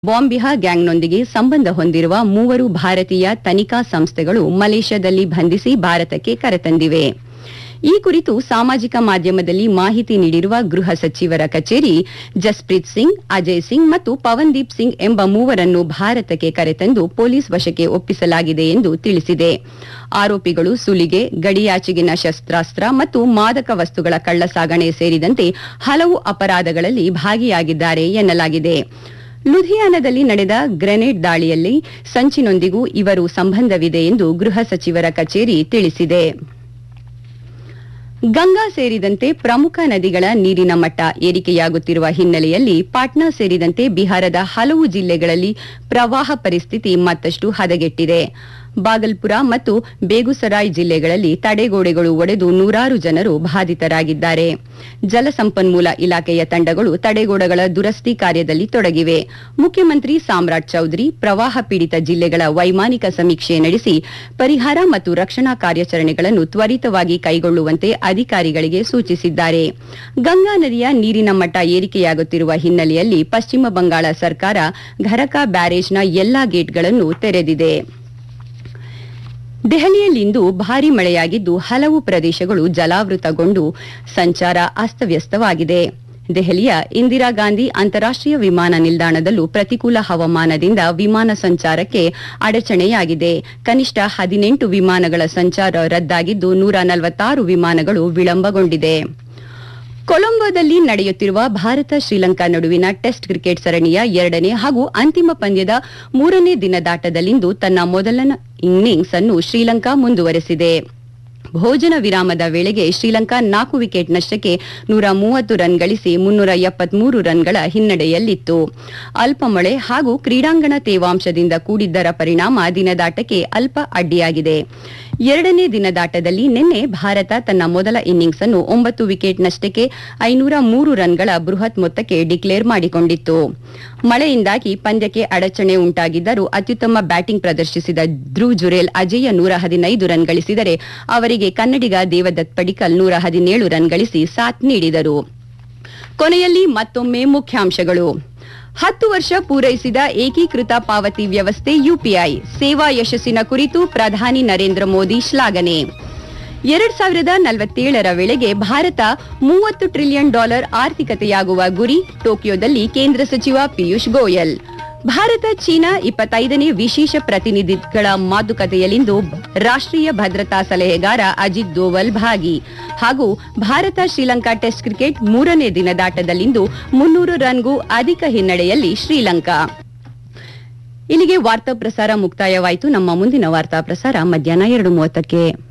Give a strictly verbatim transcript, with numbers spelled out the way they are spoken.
ಬಾಂಬಿಹಾ ಗ್ಯಾಂಗ್ನೊಂದಿಗೆ ಸಂಬಂಧ ಹೊಂದಿರುವ ಮೂವರು ಭಾರತೀಯ ತನಿಖಾ ಸಂಸ್ಥೆಗಳು ಮಲೇಷ್ಯಾದಲ್ಲಿ ಬಂಧಿಸಿ ಭಾರತಕ್ಕೆ ಕರೆತಂದಿವೆ. ಈ ಕುರಿತು ಸಾಮಾಜಿಕ ಮಾಧ್ಯಮದಲ್ಲಿ ಮಾಹಿತಿ ನೀಡಿರುವ ಗೃಹ ಸಚಿವರ ಕಚೇರಿ, ಜಸ್ಪ್ರೀತ್ ಸಿಂಗ್, ಅಜಯ್ ಸಿಂಗ್ ಮತ್ತು ಪವನ್ದೀಪ್ ಸಿಂಗ್ ಎಂಬ ಮೂವರನ್ನು ಭಾರತಕ್ಕೆ ಕರೆತಂದು ಪೊಲೀಸ್ ವಶಕ್ಕೆ ಒಪ್ಪಿಸಲಾಗಿದೆ ಎಂದು ತಿಳಿಸಿದೆ. ಆರೋಪಿಗಳು ಸುಲಿಗೆ, ಗಡಿಯಾಚೆಗಿನ ಶಸ್ತ್ರಾಸ್ತ್ರ ಮತ್ತು ಮಾದಕ ವಸ್ತುಗಳ ಕಳ್ಳಸಾಗಣೆ ಸೇರಿದಂತೆ ಹಲವು ಅಪರಾಧಗಳಲ್ಲಿ ಭಾಗಿಯಾಗಿದ್ದಾರೆ ಎನ್ನಲಾಗಿದೆ. ಲುಧಿಯಾನದಲ್ಲಿ ನಡೆದ ಗ್ರೆನೇಡ್ ದಾಳಿಯಲ್ಲಿ ಸಂಚಿನೊಂದಿಗೂ ಇವರು ಸಂಬಂಧವಿದೆ ಎಂದು ಗೃಹ ಸಚಿವರ ಕಚೇರಿ ತಿಳಿಸಿದೆ. ಗಂಗಾ ಸೇರಿದಂತೆ ಪ್ರಮುಖ ನದಿಗಳ ನೀರಿನ ಮಟ್ಟ ಏರಿಕೆಯಾಗುತ್ತಿರುವ ಹಿನ್ನೆಲೆಯಲ್ಲಿ ಪಾಟ್ನಾ ಸೇರಿದಂತೆ ಬಿಹಾರದ ಹಲವು ಜಿಲ್ಲೆಗಳಲ್ಲಿ ಪ್ರವಾಹ ಪರಿಸ್ಥಿತಿ ಮತ್ತಷ್ಟು ಹದಗೆಟ್ಟಿದೆ. ಬಾಗಲ್ಪುರ ಮತ್ತು ಬೇಗುಸರಾಯ್ ಜಿಲ್ಲೆಗಳಲ್ಲಿ ತಡೆಗೋಡೆಗಳು ಒಡೆದು ನೂರಾರು ಜನರು ಬಾಧಿತರಾಗಿದ್ದಾರೆ. ಜಲಸಂಪನ್ಮೂಲ ಇಲಾಖೆಯ ತಂಡಗಳು ತಡೆಗೋಡೆಗಳ ದುರಸ್ತಿ ಕಾರ್ಯದಲ್ಲಿ ತೊಡಗಿವೆ. ಮುಖ್ಯಮಂತ್ರಿ ಸಾಮ್ರಾಟ್ ಚೌಧರಿ ಪ್ರವಾಹ ಪೀಡಿತ ಜಿಲ್ಲೆಗಳ ವೈಮಾನಿಕ ಸಮೀಕ್ಷೆ ನಡೆಸಿ ಪರಿಹಾರ ಮತ್ತು ರಕ್ಷಣಾ ಕಾರ್ಯಾಚರಣೆಗಳನ್ನು ತ್ವರಿತವಾಗಿ ಕೈಗೊಳ್ಳುವಂತೆ ಅಧಿಕಾರಿಗಳಿಗೆ ಸೂಚಿಸಿದ್ದಾರೆ. ಗಂಗಾ ನದಿಯ ನೀರಿನ ಮಟ್ಟ ಏರಿಕೆಯಾಗುತ್ತಿರುವ ಹಿನ್ನೆಲೆಯಲ್ಲಿ ಪಶ್ಚಿಮ ಬಂಗಾಳ ಸರ್ಕಾರ ಘರಕಾ ಬ್ಯಾರೇಜ್ನ ಎಲ್ಲಾ ಗೇಟ್ಗಳನ್ನು ತೆರೆದಿದೆ. ದೆಹಲಿಯಲ್ಲಿಂದು ಭಾರೀ ಮಳೆಯಾಗಿದ್ದು ಹಲವು ಪ್ರದೇಶಗಳು ಜಲಾವೃತಗೊಂಡು ಸಂಚಾರ ಅಸ್ತವ್ಯಸ್ತವಾಗಿದೆ. ದೆಹಲಿಯ ಇಂದಿರಾ ಗಾಂಧಿ ಅಂತಾರಾಷ್ಟೀಯ ವಿಮಾನ ನಿಲ್ದಾಣದಲ್ಲೂ ಪ್ರತಿಕೂಲ ಹವಾಮಾನದಿಂದ ವಿಮಾನ ಸಂಚಾರಕ್ಕೆ ಅಡಚಣೆಯಾಗಿದೆ. ಕನಿಷ್ಠ ಹದಿನೆಂಟು ವಿಮಾನಗಳ ಸಂಚಾರ ರದ್ದಾಗಿದ್ದು ನೂರ ನಲವತ್ತಾರು ವಿಮಾನಗಳು ವಿಳಂಬಗೊಂಡಿದೆ. ಕೊಲಂಬೋದಲ್ಲಿ ನಡೆಯುತ್ತಿರುವ ಭಾರತ ಶ್ರೀಲಂಕಾ ನಡುವಿನ ಟೆಸ್ಟ್ ಕ್ರಿಕೆಟ್ ಸರಣಿಯ ಎರಡನೇ ಹಾಗೂ ಅಂತಿಮ ಪಂದ್ಯದ ಮೂರನೇ ದಿನದಾಟದಲ್ಲಿಂದು ತನ್ನ ಮೊದಲ ಇನ್ನಿಂಗ್ಸ್ ಅನ್ನು ಶ್ರೀಲಂಕಾ ಮುಂದುವರೆಸಿದೆ. ಭೋಜನ ವಿರಾಮದ ವೇಳೆಗೆ ಶ್ರೀಲಂಕಾ ನಾಲ್ಕು ವಿಕೆಟ್ ನಷ್ಟಕ್ಕೆ ನೂರ ಮೂವತ್ತು ರನ್ ಗಳಿಸಿ ಮುನ್ನೂರ ಎಪ್ಪತ್ಮೂರು ರನ್ಗಳ ಹಿನ್ನಡೆಯಲ್ಲಿತ್ತು. ಅಲ್ಪ ಮಳೆ ಹಾಗೂ ಕ್ರೀಡಾಂಗಣ ತೇವಾಂಶದಿಂದ ಕೂಡಿದ್ದರ ಪರಿಣಾಮ ದಿನದಾಟಕ್ಕೆ ಅಲ್ಪ ಅಡ್ಡಿಯಾಗಿದೆ. ಎರಡನೇ ದಿನದಾಟದಲ್ಲಿ ನಿನ್ನೆ ಭಾರತ ತನ್ನ ಮೊದಲ ಇನ್ನಿಂಗ್ಸ್ ಅನ್ನು ಒಂಬತ್ತು ವಿಕೆಟ್ ನಷ್ಟಕ್ಕೆ ಐನೂರ ಮೂರು ರನ್ಗಳ ಬೃಹತ್ ಮೊತ್ತಕ್ಕೆ ಡಿಕ್ಲೇರ್ ಮಾಡಿಕೊಂಡಿತ್ತು. ಮಳೆಯಿಂದಾಗಿ ಪಂದ್ಯಕ್ಕೆ ಅಡಚಣೆ ಉಂಟಾಗಿದ್ದರೂ ಅತ್ಯುತ್ತಮ ಬ್ಯಾಟಿಂಗ್ ಪ್ರದರ್ಶಿಸಿದ ಧ್ರುವ್ ಜುರೇಲ್ ಅಜೇಯ ನೂರ ಹದಿನೈದು ರನ್ ಗಳಿಸಿದರೆ ಅವರಿಗೆ ಕನ್ನಡಿಗ ದೇವದತ್ ಪಡಿಕ್ಕಲ್ ನೂರ ಹದಿನೇಳು ರನ್ ಗಳಿಸಿ ಸಾಥ್ ನೀಡಿದರು. ಕೊನೆಯಲ್ಲಿ ಮತ್ತೊಮ್ಮೆ ಮುಖ್ಯಾಂಶಗಳು. ಹತ್ತು ವರ್ಷ ಪೂರೈಸಿದ ಏಕೀಕೃತ ಪಾವತಿ ವ್ಯವಸ್ಥೆ ಯುಪಿಐ ಸೇವಾ ಯಶಸ್ಸಿನ ಕುರಿತು ಪ್ರಧಾನಿ ನರೇಂದ್ರ ಮೋದಿ ಶ್ಲಾಘನೆ. ಎರಡ್ ಸಾವಿರದ ನಲವತ್ತೇಳರ ವೇಳೆಗೆ ಭಾರತ ಮೂವತ್ತು ಟ್ರಿಲಿಯನ್ ಡಾಲರ್ ಆರ್ಥಿಕತೆಯಾಗುವ ಗುರಿ, ಟೋಕಿಯೋದಲ್ಲಿ ಕೇಂದ್ರ ಸಚಿವ ಪಿಯೂಷ್ ಗೋಯಲ್. ಭಾರತ ಚೀನಾ ಇಪ್ಪತ್ತೈದನೇ ವಿಶೇಷ ಪ್ರತಿನಿಧಿಗಳ ಮಾತುಕತೆಯಲ್ಲಿಂದು ರಾಷ್ಟ್ರೀಯ ಭದ್ರತಾ ಸಲಹೆಗಾರ ಅಜಿತ್ ದೋವಲ್ ಭಾಗಿ. ಹಾಗೂ ಭಾರತ ಶ್ರೀಲಂಕಾ ಟೆಸ್ಟ್ ಕ್ರಿಕೆಟ್ ಮೂರನೇ ದಿನದಾಟದಲ್ಲಿಂದು ಮುನ್ನೂರು ರನ್ಗೂ ಅಧಿಕ ಹಿನ್ನಡೆಯಲ್ಲಿ ಶ್ರೀಲಂಕಾ. ಇಲ್ಲಿಗೆ ವಾರ್ತಾ ಪ್ರಸಾರ ಮುಕ್ತಾಯವಾಯಿತು. ನಮ್ಮ ಮುಂದಿನ ವಾರ್ತಾ ಪ್ರಸಾರ ಮಧ್ಯಾಹ್ನ ಎರಡು ಮೂವತ್ತಕ್ಕೆ.